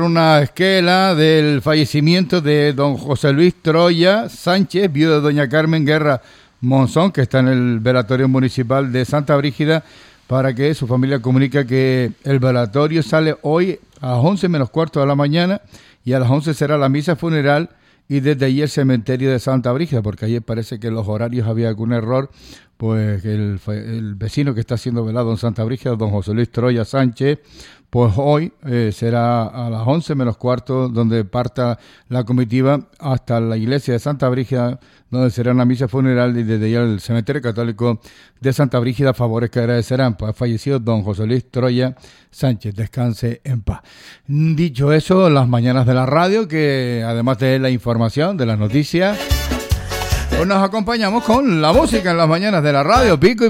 Una esquela del fallecimiento de don José Luis Troya Sánchez, viudo de doña Carmen Guerra Monzón, que está en el velatorio municipal de Santa Brígida, para que su familia comunique que el velatorio sale hoy a las 11 menos cuarto de la mañana y a las 11 será la misa funeral y desde allí el cementerio de Santa Brígida, porque ayer parece que en los horarios había algún error, pues el vecino que está siendo velado en Santa Brígida, don José Luis Troya Sánchez, pues hoy será a las 11 menos cuarto donde parta la comitiva hasta la iglesia de Santa Brígida, donde será una misa funeral y desde allá el cementerio católico de Santa Brígida, favores que agradecerán. Pues ha fallecido don José Luis Troya Sánchez, descanse en paz. Dicho eso, las mañanas de la radio, que además de la información, de las noticias, pues nos acompañamos con la música en las mañanas de la radio, Pico y